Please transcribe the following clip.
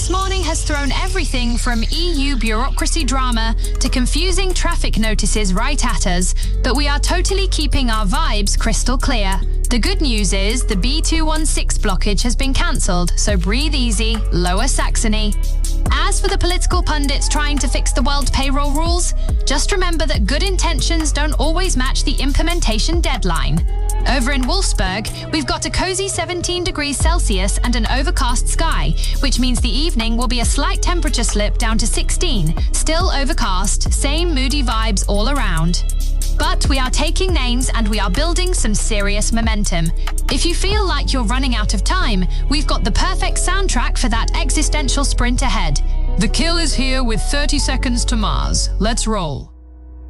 this morning has thrown everything from EU bureaucracy drama to confusing traffic notices right at us, but we are totally keeping our vibes crystal clear. The good news is the B216 blockage has been cancelled, so breathe easy, Lower Saxony. As for the political pundits trying to fix the world payroll rules, just remember that good intentions don't always match the implementation deadline. Over in Wolfsburg, we've got a cozy 17 degrees Celsius and an overcast sky, which means the evening will be a slight temperature slip down to 16, still overcast, same moody vibes all around. But we are taking names and we are building some serious momentum. If you feel like you're running out of time, we've got the perfect soundtrack for that existential sprint ahead. The kill is here with 30 seconds to Mars. Let's roll.